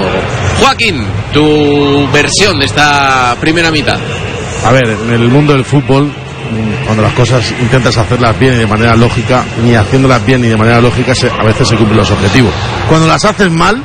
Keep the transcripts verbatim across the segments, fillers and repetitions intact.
juego. Joaquín, tu versión de esta primera mitad. A ver, en el mundo del fútbol, cuando las cosas intentas hacerlas bien y de manera lógica, ni haciéndolas bien ni de manera lógica, se, a veces se cumplen los objetivos. Cuando las haces mal,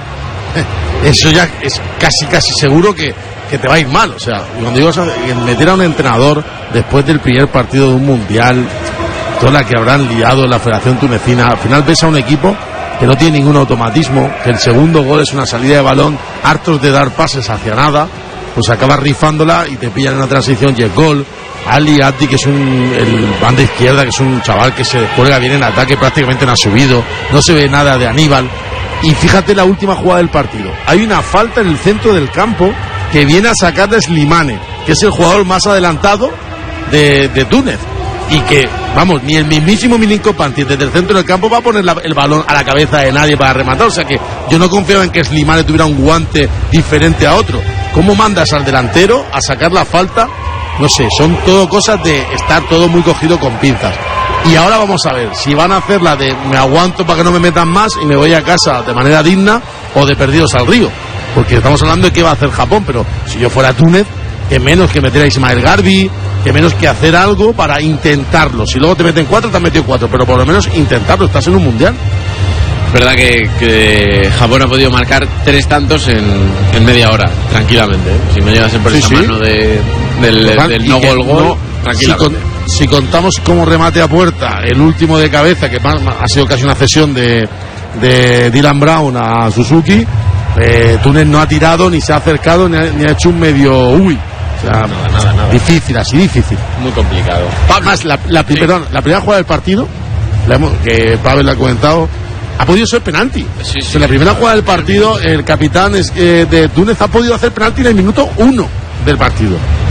eso ya es casi casi seguro que, que te va a ir mal. O sea, cuando digo meter a un entrenador después del primer partido de un mundial, toda la que habrán liado en la Federación Tunecina, al final ves a un equipo que no tiene ningún automatismo, que el segundo gol es una salida de balón, hartos de dar pases hacia nada, pues acabas rifándola y te pillan en la transición y el gol. Ali Abdi, que es un el banda izquierda, que es un chaval que se cuelga bien en ataque, prácticamente no ha subido, no se ve nada de Aníbal. Y fíjate la última jugada del partido, hay una falta en el centro del campo que viene a sacar de Slimane, que es el jugador más adelantado de, de Túnez, y que, vamos, ni el mismísimo Milinko Pantic desde el centro del campo va a poner la, el balón a la cabeza de nadie para rematar. O sea que yo no confío en que Slimane tuviera un guante diferente a otro. ¿Cómo mandas al delantero a sacar la falta? No sé, son todo cosas de estar todo muy cogido con pinzas. Y ahora vamos a ver si van a hacer la de me aguanto para que no me metan más y me voy a casa de manera digna, o de perdidos al río. Porque estamos hablando de qué va a hacer Japón, pero si yo fuera Túnez, que menos que meter a Ismael Garbi, que menos que hacer algo para intentarlo. Si luego te meten cuatro, te han metido cuatro, pero por lo menos intentarlo, estás en un mundial. Es verdad que, que Japón ha podido marcar tres tantos en, en media hora, tranquilamente, ¿eh? Si no llegasen por sí, esa sí. mano de, del, del, del no gol gol, no, tranquilamente. Si, con, si contamos como remate a puerta, el último de cabeza, que ha sido casi una cesión de, de Dylan Brown a Suzuki, eh, Túnez no ha tirado, ni se ha acercado, ni ha, ni ha hecho un medio uy. O sea, nada, nada, nada. Difícil, así difícil. Muy complicado. Además, la, la, sí. perdón, la primera jugada del partido, la hemos, que Pavel le ha comentado, ha podido ser penalti. Sí, sí, en la primera jugada del partido, el capitán es, eh, de Túnez ha podido hacer penalti en el minuto uno del partido.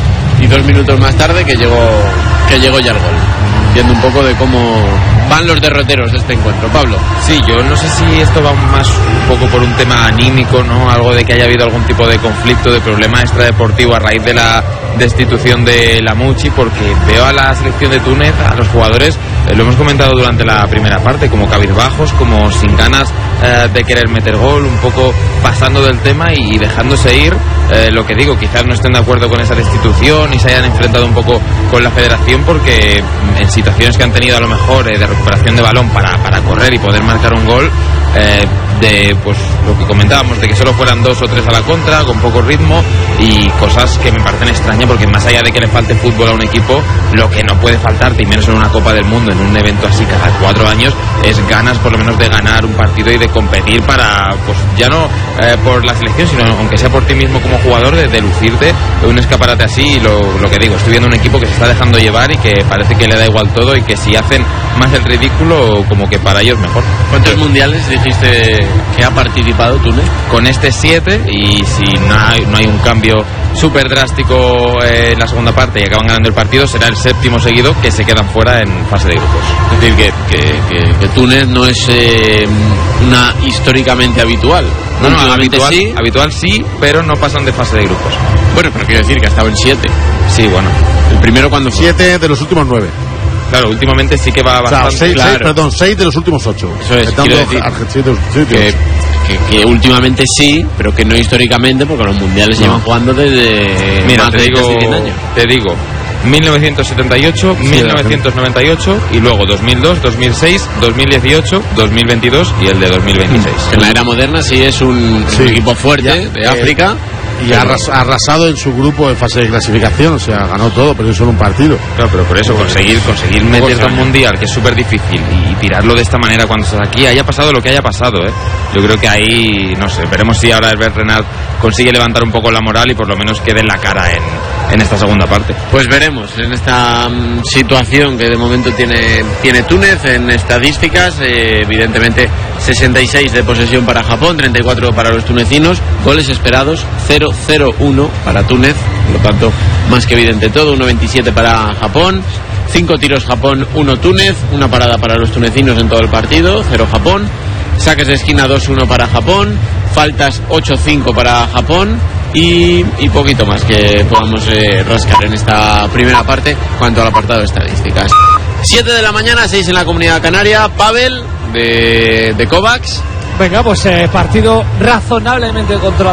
Y dos minutos más tarde que llegó que llegó ya el gol. Viendo un poco de cómo van los derroteros de este encuentro. Pablo. Sí, yo no sé si esto va más un poco por un tema anímico, ¿no? Algo de que haya habido algún tipo de conflicto, de problema extradeportivo a raíz de la destitución de Lamouchi, porque veo a la selección de Túnez, a los jugadores, eh, lo hemos comentado durante la primera parte, como cabizbajos, como sin ganas eh, de querer meter gol, un poco pasando del tema y dejándose ir. Eh, lo que digo, quizás no estén de acuerdo con esa destitución y se hayan enfrentado un poco con la federación, porque en situaciones que han tenido a lo mejor eh, de recuperación de balón para, para correr y poder marcar un gol, eh, de pues lo que comentábamos, de que solo fueran dos o tres a la contra, con poco ritmo, y cosas que me parecen extrañas, porque más allá de que le falte fútbol a un equipo, lo que no puede faltarte, y menos en una Copa del Mundo, en un evento así cada cuatro años, es ganas por lo menos de ganar un partido y de competir para, pues ya no eh, por la selección, sino aunque sea por ti mismo como jugador, de, de lucirte de un escaparate así. Y lo, lo que digo, estoy viendo un equipo que se está dejando llevar y que parece que le da igual todo, y que si hacen más el ridículo, como que para ellos mejor. ¿Cuántos Pero, mundiales dijiste que ha participado Túnez? Con este siete, y si no hay, no hay un cambio súper drástico eh, en la segunda parte y acaban ganando el partido, será el séptimo seguido que se quedan fuera en fase de grupos. Es decir, que, que, que, que Túnez no es eh, una históricamente habitual. No, no, habitual sí. habitual sí, pero no pasan de fase de grupos. Bueno, pero quiero decir que ha estado en siete. Sí, bueno. El primero cuando fue. Siete de los últimos nueve. Claro, últimamente sí que va bastante. O sea, seis, claro. seis, perdón, seis de los últimos ocho. Eso es, quiero decir que, que, que últimamente sí, pero que no históricamente, porque los mundiales no. llevan jugando desde Mira, más te de digo, cien años. Te digo, mil novecientos setenta y ocho, sí, mil novecientos noventa y ocho, y luego dos mil dos, dos mil seis, dos mil dieciocho, dos mil veintidós y el de dos mil veintiséis. En la era moderna sí es un, sí. un equipo fuerte ya, de eh, África. Y ha arras, arrasado en su grupo de fase de clasificación, o sea, ganó todo, pero es solo un partido. Claro, pero por eso, conseguir conseguir meterte a un mundial, que es súper difícil, y tirarlo de esta manera cuando estás aquí, haya pasado lo que haya pasado, ¿eh? Yo creo que ahí, no sé, veremos si ahora Herbert Renard consigue levantar un poco la moral y por lo menos quede en la cara en, en esta segunda parte. Pues veremos, en esta um, situación que de momento tiene, tiene Túnez, en estadísticas, eh, evidentemente sesenta y seis de posesión para Japón, treinta y cuatro para los tunecinos, goles esperados, cero cero uno para Túnez, por lo tanto, más que evidente todo, uno veintisiete para Japón, cinco tiros Japón, uno Túnez, una parada para los tunecinos en todo el partido, cero Japón, saques de esquina dos uno para Japón, faltas ocho cinco para Japón, y, y poquito más que podamos eh, rascar en esta primera parte cuanto al apartado de estadísticas. siete de la mañana, seis en la Comunidad Canaria. Pavel, de, de Kovacs. Venga, pues eh, partido razonablemente controlado.